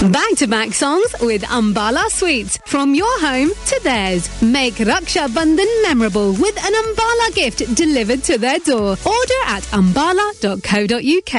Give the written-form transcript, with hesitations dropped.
Back-to-back songs with Ambala Sweets. From your home to theirs. Make Raksha Bandhan memorable with an Ambala gift delivered to their door. Order at ambala.co.uk.